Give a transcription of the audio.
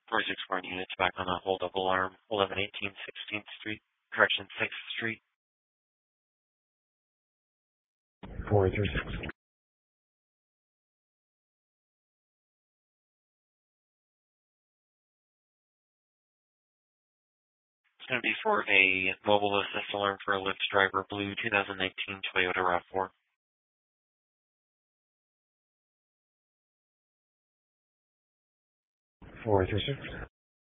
461 units back on the hold up alarm, 1118 16th Street, correction 6th Street. 436. It's going to be for a mobile assist alarm for a Lyft driver, blue 2019 Toyota RAV4. 436.